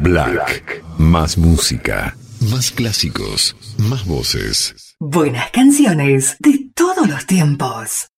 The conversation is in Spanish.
Black. Más música, más clásicos, más voces. Buenas canciones de todos los tiempos.